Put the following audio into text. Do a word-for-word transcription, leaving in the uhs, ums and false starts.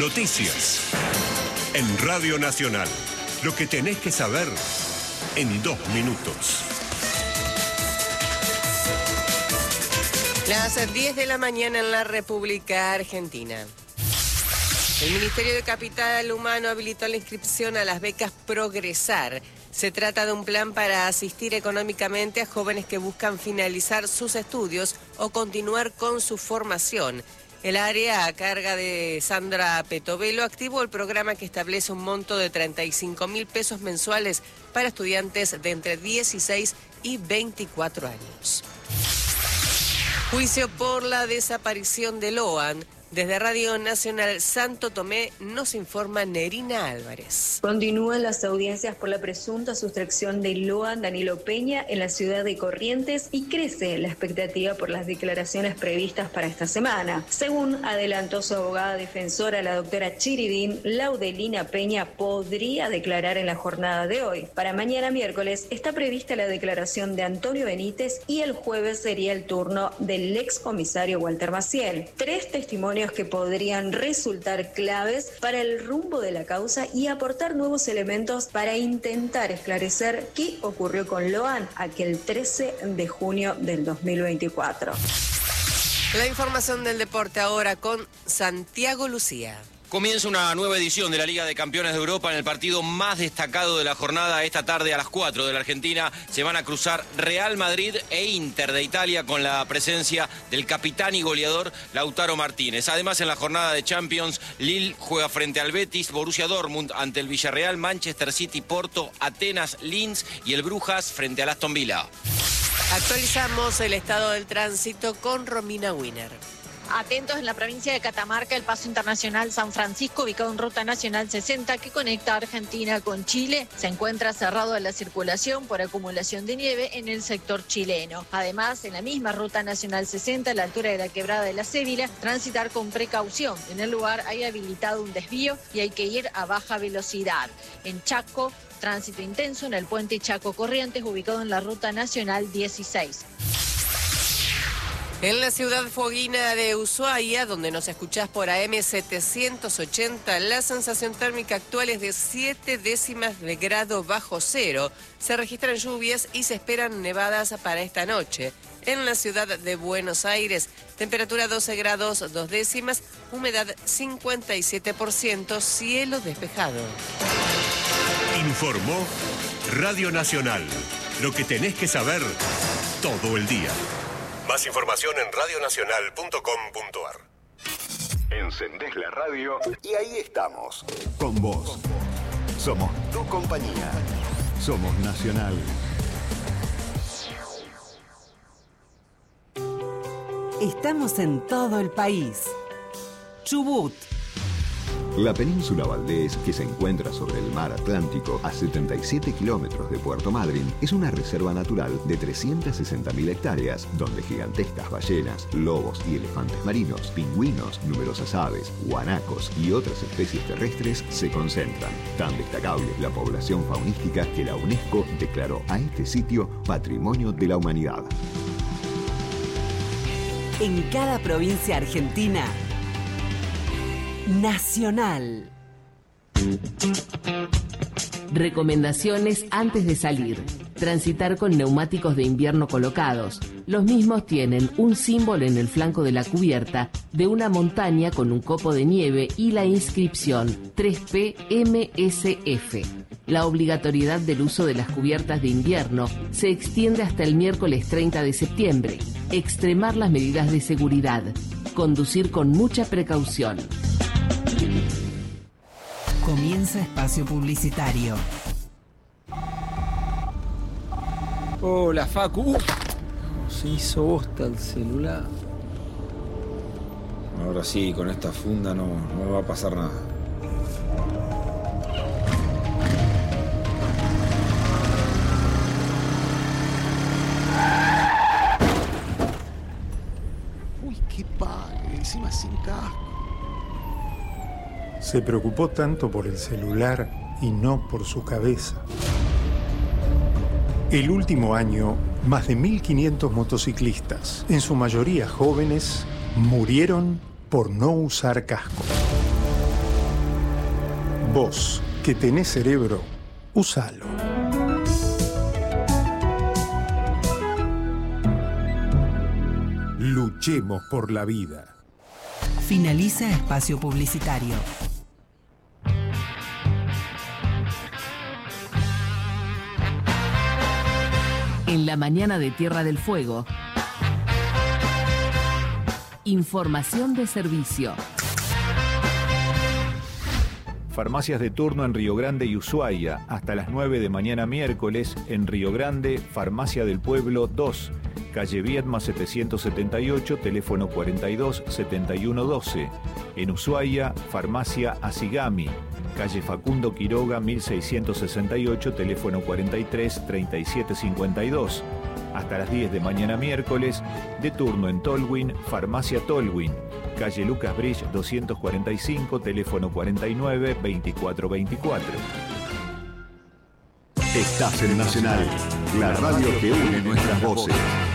Noticias. En Radio Nacional. Lo que tenés que saber en dos minutos. Las diez de la mañana en la República Argentina. El Ministerio de Capital Humano habilitó la inscripción a las becas Progresar. Se trata de un plan para asistir económicamente a jóvenes que buscan finalizar sus estudios o continuar con su formación. El área a cargo de Sandra Petovelo activó el programa que establece un monto de treinta y cinco mil pesos mensuales para estudiantes de entre dieciséis y veinticuatro años. Juicio por la desaparición de Loan. Desde Radio Nacional Santo Tomé nos informa Nerina Álvarez. Continúan las audiencias por la presunta sustracción de Loan Danilo Peña en la ciudad de Corrientes y crece la expectativa por las declaraciones previstas para esta semana. Según adelantó su abogada defensora, la doctora Chiridín, Laudelina Peña podría declarar en la jornada de hoy. Para mañana miércoles está prevista la declaración de Antonio Benítez y el jueves sería el turno del excomisario Walter Maciel. Tres testimonios que podrían resultar claves para el rumbo de la causa y aportar nuevos elementos para intentar esclarecer qué ocurrió con Loan aquel trece de junio del dos mil veinticuatro. La información del deporte ahora con Santiago Lucía. Comienza una nueva edición de la Liga de Campeones de Europa en el partido más destacado de la jornada. Esta tarde a las cuatro de la Argentina se van a cruzar Real Madrid e Inter de Italia con la presencia del capitán y goleador Lautaro Martínez. Además, en la jornada de Champions, Lille juega frente al Betis, Borussia Dortmund ante el Villarreal, Manchester City, Porto, Atenas, Linz y el Brujas frente al Aston Villa. Actualizamos el estado del tránsito con Romina Wiener. Atentos en la provincia de Catamarca, el paso internacional San Francisco, ubicado en Ruta Nacional sesenta, que conecta Argentina con Chile, se encuentra cerrado a la circulación por acumulación de nieve en el sector chileno. Además, en la misma Ruta Nacional sesenta, a la altura de la Quebrada de la Cébila, transitar con precaución. En el lugar hay habilitado un desvío y hay que ir a baja velocidad. En Chaco, tránsito intenso en el puente Chaco Corrientes, ubicado en la Ruta Nacional dieciséis. En la ciudad foguina de Ushuaia, donde nos escuchás por A M setecientos ochenta, la sensación térmica actual es de siete décimas de grado bajo cero. Se registran lluvias y se esperan nevadas para esta noche. En la ciudad de Buenos Aires, temperatura doce grados dos décimas, humedad cincuenta y siete por ciento, cielo despejado. Informó Radio Nacional. Lo que tenés que saber todo el día. Más información en radio nacional punto com punto a r. Encendés la radio y ahí estamos. Con vos. Somos tu compañía. Somos Nacional. Estamos en todo el país. Chubut. La península Valdés, que se encuentra sobre el mar Atlántico a setenta y siete kilómetros de Puerto Madryn, es una reserva natural de trescientas sesenta mil hectáreas, donde gigantescas ballenas, lobos y elefantes marinos, pingüinos, numerosas aves, guanacos y otras especies terrestres se concentran. Tan destacable es la población faunística que la UNESCO declaró a este sitio Patrimonio de la Humanidad. En cada provincia argentina, Nacional. Recomendaciones antes de salir. Transitar con neumáticos de invierno colocados. Los mismos tienen un símbolo en el flanco de la cubierta de una montaña con un copo de nieve y la inscripción tres P M S F. La obligatoriedad del uso de las cubiertas de invierno se extiende hasta el miércoles treinta de septiembre. Extremar las medidas de seguridad. Conducir con mucha precaución. Comienza espacio publicitario. Hola, Facu. Uh, se hizo bosta el celular. Ahora sí, con esta funda no, no me va a pasar nada. Uy, qué padre, encima sin casco. Se preocupó tanto por el celular y no por su cabeza. El último año, más de mil quinientos motociclistas, en su mayoría jóvenes, murieron por no usar casco. Vos, que tenés cerebro, úsalo. Luchemos por la vida. Finaliza espacio publicitario. En la mañana de Tierra del Fuego, información de servicio. Farmacias de turno en Río Grande y Ushuaia, hasta las nueve de mañana miércoles. En Río Grande, Farmacia del Pueblo dos, calle Viedma setecientos setenta y ocho, teléfono cuarenta y dos, setenta y uno doce. En Ushuaia, Farmacia Asigami, calle Facundo Quiroga mil seiscientos sesenta y ocho, teléfono cuarenta y tres, treinta y siete cincuenta y dos. Hasta las diez de mañana miércoles, de turno en Tolwyn, Farmacia Tolwyn, calle Lucas Bridge doscientos cuarenta y cinco, teléfono cuarenta y nueve, veinticuatro veinticuatro. Estás en Nacional, la radio que une nuestras voces.